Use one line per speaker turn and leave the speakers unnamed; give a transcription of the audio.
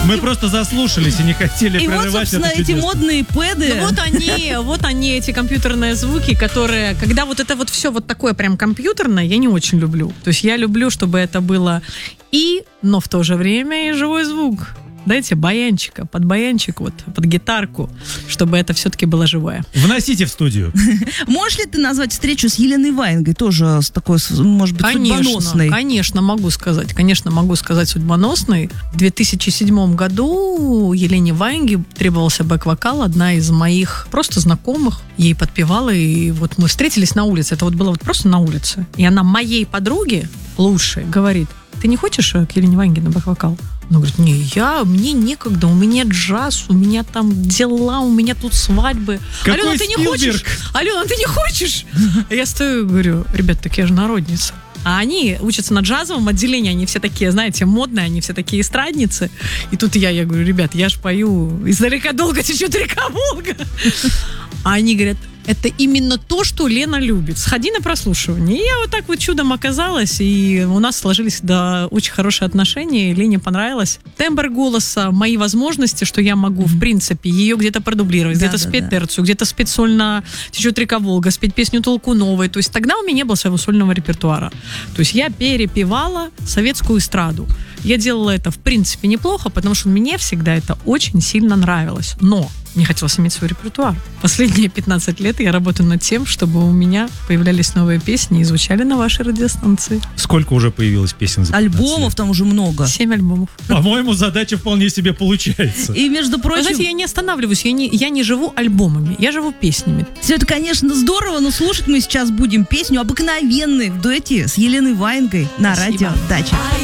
Мы просто заслушались и не хотели
И вот,
прерывать
собственно,
это
эти
чудесно.
модные пэды.
Ну, вот они, эти компьютерные звуки, которые, когда вот это вот все вот такое прям компьютерное, я не очень люблю. То есть я люблю, чтобы это было но в то же время и живой звук. Дайте баянчика, под баянчик, вот, под гитарку, чтобы это все-таки было живое.
Вносите в студию.
Можешь ли ты назвать встречу с Еленой Ваенгой тоже с такой, может быть, судьбоносной?
Конечно, могу сказать судьбоносной. В 2007 году Елене Ваенге требовался бэк-вокал. Одна из моих просто знакомых ей подпевала, и вот мы встретились на улице. Это вот было вот просто на улице. И она моей подруге, лучшей, говорит: ты не хочешь к Елене Ваенге на бэк-вокал? Она говорит: мне некогда, у меня джаз, у меня там дела, у меня тут свадьбы.
Какой
Алена, ты не хочешь? Алена, ты не хочешь? Я стою и говорю: ребят, так я же народница. А они учатся на джазовом отделении, они все такие, знаете, модные, они все такие эстрадницы. И тут я говорю: ребят, я ж пою «Издалека долго течет река Волга». А они говорят: это именно то, что Лена любит. Сходи на прослушивание. И я вот так вот чудом оказалась, и у нас сложились очень хорошие отношения, Лене понравилось. Тембр голоса, мои возможности, что я могу, в принципе, ее где-то продублировать, где-то спеть терцию, где-то спеть сольно «Течет река Волга», спеть песню Толкуновой. То есть тогда у меня не было своего сольного репертуара. То есть я перепевала советскую эстраду. Я делала это, в принципе, неплохо, потому что мне всегда это очень сильно нравилось. Но мне хотелось иметь свой репертуар. Последние 15 лет я работаю над тем, чтобы у меня появлялись новые песни и звучали на вашей радиостанции.
Сколько уже появилось песен за 15
Альбомов
лет?
там уже много.
7 альбомов.
По-моему, задача вполне себе получается.
И, между
Вы
прочим,
знаете, я не останавливаюсь, я не живу альбомами, я живу песнями.
все это, конечно, здорово, но слушать мы сейчас будем песню «Обыкновенный» в дуэте с Еленой Ваенгой на
Спасибо.
радио «Дача».